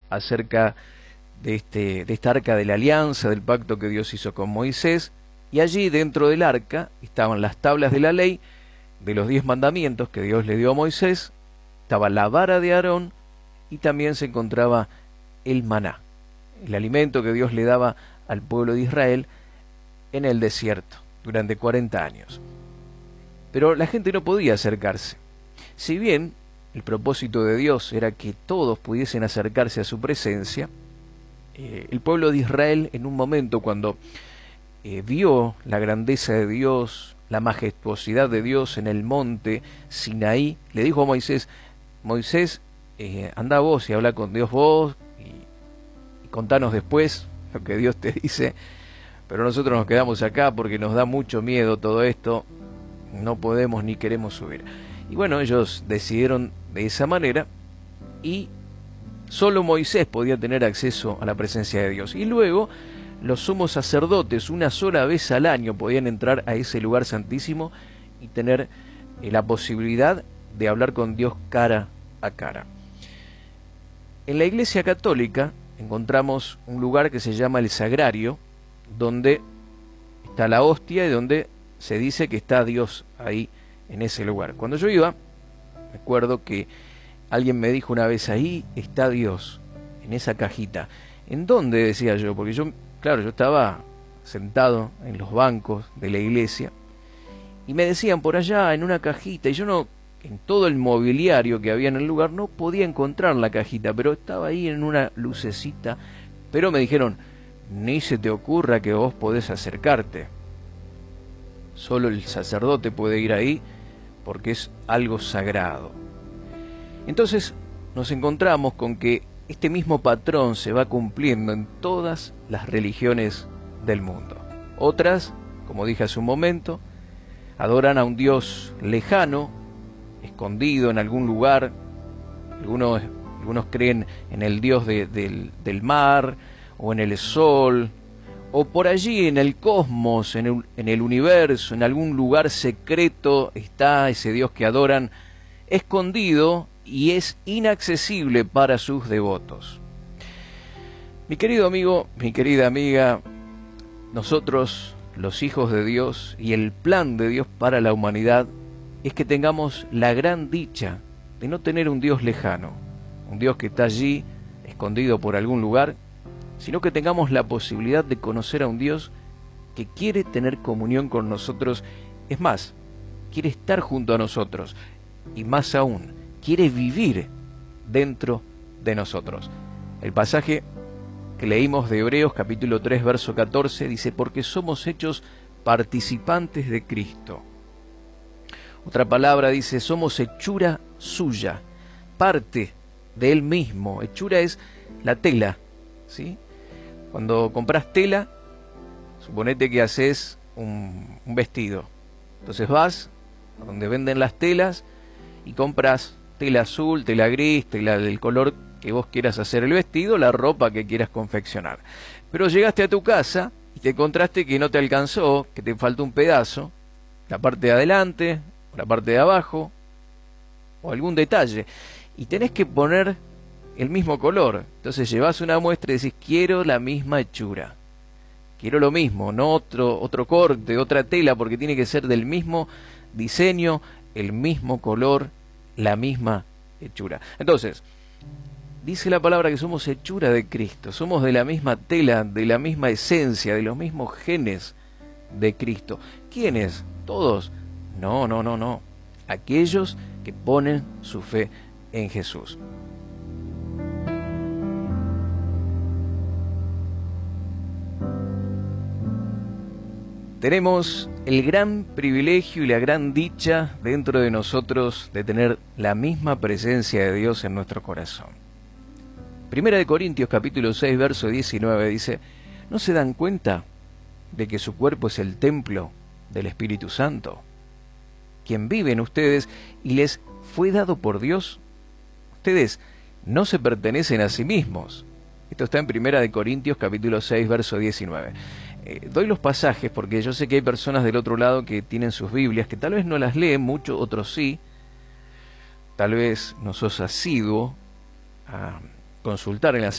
acerca de esta arca de la alianza, del pacto que Dios hizo con Moisés, y allí dentro del arca estaban las tablas de la ley, de los 10 mandamientos que Dios le dio a Moisés, estaba la vara de Aarón, y también se encontraba el maná, el alimento que Dios le daba al pueblo de Israel en el desierto durante 40 años. Pero la gente no podía acercarse. Si bien el propósito de Dios era que todos pudiesen acercarse a su presencia, el pueblo de Israel en un momento cuando vio la grandeza de Dios, la majestuosidad de Dios en el monte Sinaí, le dijo a Moisés: Moisés, anda vos y habla con Dios vos y contanos después lo que Dios te dice, pero nosotros nos quedamos acá porque nos da mucho miedo todo esto, no podemos ni queremos subir. Y bueno, ellos decidieron de esa manera, y solo Moisés podía tener acceso a la presencia de Dios. Y luego los sumos sacerdotes una sola vez al año podían entrar a ese lugar santísimo y tener la posibilidad de hablar con Dios cara a cara. En la Iglesia Católica encontramos un lugar que se llama el Sagrario, donde está la hostia y donde se dice que está Dios ahí en ese lugar. Cuando yo iba, me acuerdo que alguien me dijo una vez: ahí está Dios, en esa cajita. ¿En dónde?, decía yo, porque yo estaba sentado en los bancos de la iglesia, y me decían: por allá, en una cajita, y yo no, en todo el mobiliario que había en el lugar, no podía encontrar la cajita, pero estaba ahí en una lucecita. Pero me dijeron: ni se te ocurra que vos podés acercarte, solo el sacerdote puede ir ahí, porque es algo sagrado. Entonces nos encontramos con que este mismo patrón se va cumpliendo en todas las religiones del mundo. Otras, como dije hace un momento, adoran a un Dios lejano, escondido en algún lugar. Algunos creen en el Dios del mar, o en el sol, o por allí en el cosmos, en el universo, en algún lugar secreto está ese Dios que adoran, escondido, y es inaccesible para sus devotos. Mi querido amigo, mi querida amiga, nosotros, los hijos de Dios, y el plan de Dios para la humanidad es que tengamos la gran dicha de no tener un Dios lejano, un Dios que está allí, escondido por algún lugar, sino que tengamos la posibilidad de conocer a un Dios que quiere tener comunión con nosotros. Es más, quiere estar junto a nosotros, y más aún, quiere vivir dentro de nosotros. El pasaje que leímos de Hebreos capítulo 3 verso 14 dice: porque somos hechos participantes de Cristo. Otra palabra dice: somos hechura suya, parte de Él mismo. Hechura es la tela, ¿sí? Cuando compras tela, suponete que haces un vestido. Entonces vas a donde venden las telas y compras tela azul, tela gris, tela del color que vos quieras hacer el vestido, la ropa que quieras confeccionar. Pero llegaste a tu casa y te encontraste que no te alcanzó, que te faltó un pedazo, la parte de adelante, o la parte de abajo, o algún detalle, y tenés que poner el mismo color. Entonces llevas una muestra y decís: quiero la misma hechura, quiero lo mismo, no otro corte, otra tela, porque tiene que ser del mismo diseño, el mismo color, la misma hechura. Entonces, dice la palabra que somos hechura de Cristo, somos de la misma tela, de la misma esencia, de los mismos genes de Cristo. ¿Quiénes? ¿Todos? No. Aquellos que ponen su fe en Jesús. Tenemos el gran privilegio y la gran dicha dentro de nosotros de tener la misma presencia de Dios en nuestro corazón. Primera de Corintios capítulo 6 verso 19 dice: ¿no se dan cuenta de que su cuerpo es el templo del Espíritu Santo, quien vive en ustedes y les fue dado por Dios? Ustedes no se pertenecen a sí mismos. Esto está en Primera de Corintios capítulo 6 verso 19. Doy los pasajes porque yo sé que hay personas del otro lado que tienen sus Biblias, que tal vez no las leen mucho, otros sí. Tal vez no sos asiduo a consultar en las